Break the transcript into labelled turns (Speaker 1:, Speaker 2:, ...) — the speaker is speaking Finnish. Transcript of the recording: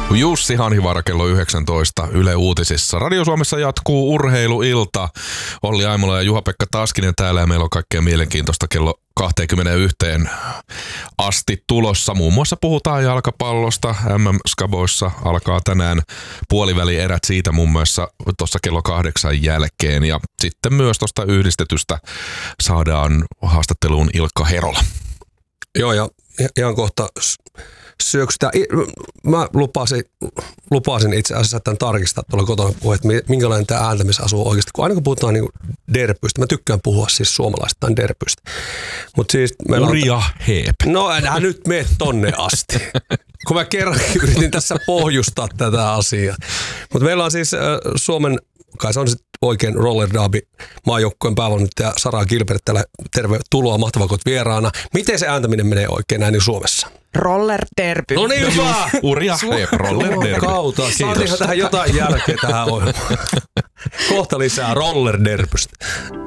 Speaker 1: Jussi Hanhivaara kello 19 Yle Uutisissa. Radio Suomessa jatkuu urheiluilta. Olli Aimola ja Juha-Pekka Taskinen täällä ja meillä on kaikkea mielenkiintoista kello 21 asti tulossa. Muun muassa puhutaan jalkapallosta. MM-skaboissa alkaa tänään puolivälierät siitä muun muassa tuossa kello 8 jälkeen. Ja sitten myös tuosta yhdistetystä saadaan haastatteluun Ilkka Herola.
Speaker 2: Joo, ja ihan kohta syöksytään. Mä lupasin itse asiassa tämän tarkistaa tuolla kotona puhua, että minkälainen tämä ääntämisasu on oikeasti. Kun aina kun puhutaan niin derpyistä, mä tykkään puhua siis suomalaistaan derpyistä. Mut siis
Speaker 1: Urja Heep.
Speaker 2: No enää nyt mene tonne asti. Kun mä kerrankin yritin tässä pohjustaa tätä asiaa. Mutta meillä on siis Suomen, kai se on sitten oikein roller derby maajoukkojen päävalmentaja Sara Gilbert täällä. Tervetuloa, mahtavakot vieraana. Miten se ääntäminen menee oikein näin Suomessa?
Speaker 3: Roller derby.
Speaker 2: No niin, hyvä!
Speaker 1: Urja Heep, roller derby.
Speaker 2: Kauta, saatiinhan tähän jotain jälkeä tähän ohjelmaan. Kohta lisää roller derbystä.